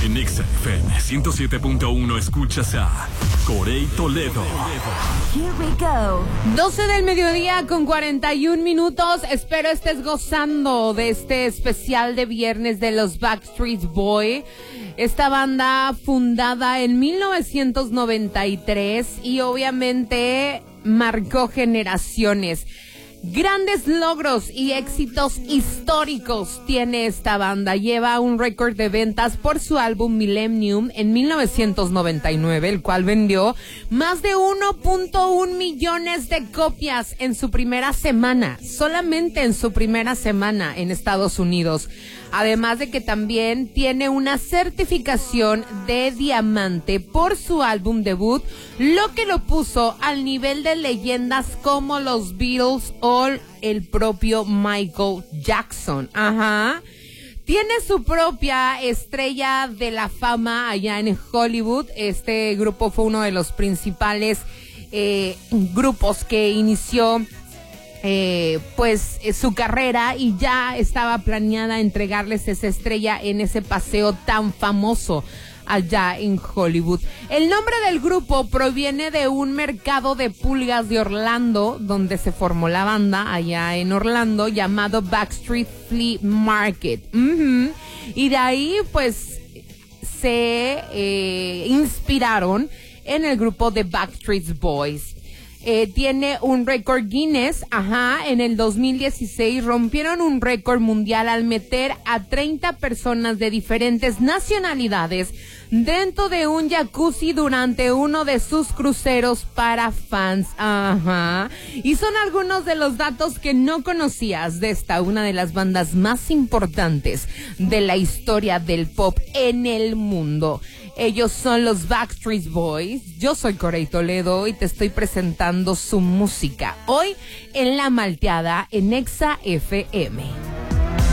En Exa FM 107.1 escuchas a Corey Toledo. Here we go. 12 del mediodía con 41 minutos. Espero estés gozando de este especial de viernes de los Backstreet Boys. Esta banda fundada en 1993 y obviamente marcó generaciones. Grandes logros y éxitos históricos tiene esta banda. Lleva un récord de ventas por su álbum Millennium en 1999, el cual vendió más de 1.1 millones de copias en su primera semana, solamente en su primera semana en Estados Unidos. Además de que también tiene una certificación de diamante por su álbum debut, lo que lo puso al nivel de leyendas como los Beatles o el propio Michael Jackson. Ajá. Tiene su propia estrella de la fama allá en Hollywood. Este grupo fue uno de los principales grupos que inició su carrera y ya estaba planeada entregarles esa estrella en ese paseo tan famoso allá en Hollywood. El nombre del grupo proviene de un mercado de pulgas de Orlando, donde se formó la banda allá en Orlando, llamado Backstreet Flea Market. Y de ahí pues se inspiraron en el grupo de Backstreet Boys. Tiene un récord Guinness, en el 2016 rompieron un récord mundial al meter a 30 personas de diferentes nacionalidades dentro de un jacuzzi durante uno de sus cruceros para fans, y son algunos de los datos que no conocías de esta, una de las bandas más importantes de la historia del pop en el mundo. Ellos son los Backstreet Boys. Yo soy Corey Toledo y te estoy presentando su música hoy en La Malteada en Exa FM.